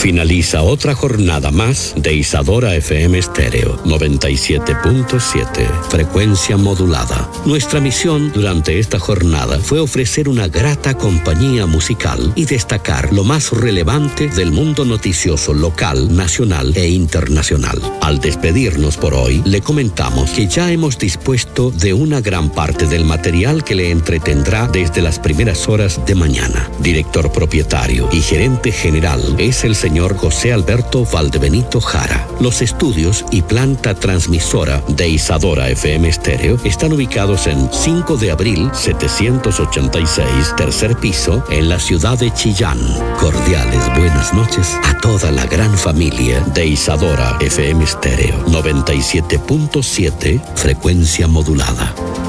Finaliza otra jornada más de Isadora FM Estéreo 97.7, frecuencia modulada. Nuestra misión durante esta jornada fue ofrecer una grata compañía musical y destacar lo más relevante del mundo noticioso local, nacional e internacional. Al despedirnos por hoy, le comentamos que ya hemos dispuesto de una gran parte del material que le entretendrá desde las primeras horas de mañana. Director propietario y gerente general es el señor José Alberto Valdebenito Jara. Los estudios y planta transmisora de Isadora FM Estéreo están ubicados en 5 de abril 786, tercer piso, en la ciudad de Chillán. Cordiales buenas noches a toda la gran familia de Isadora FM Estéreo 97.7, frecuencia modulada.